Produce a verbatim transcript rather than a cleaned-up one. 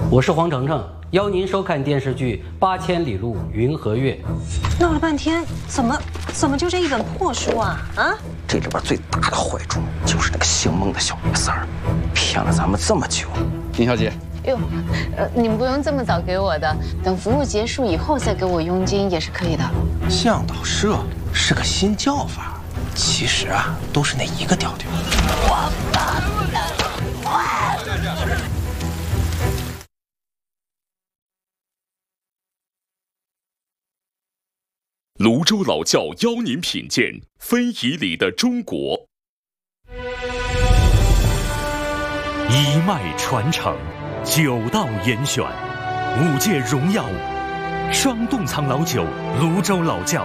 我是黄澄澄，邀您收看电视剧《八千里路云和月》。 闹了半天，怎么怎么就这一本破书啊？啊！ 这里边最大的坏处就是那个姓孟的小瘪三儿，骗了咱们这么久。 林小姐， 哟，呃，你们不用这么早给我的，等服务结束以后再给我佣金也是可以的。 向导社是个新叫法，其实啊，都是那一个调调。 泸州老窖邀您品鉴非遗里的中国， 一脉传承，九道严选，五届荣耀，双洞藏老酒，泸州老窖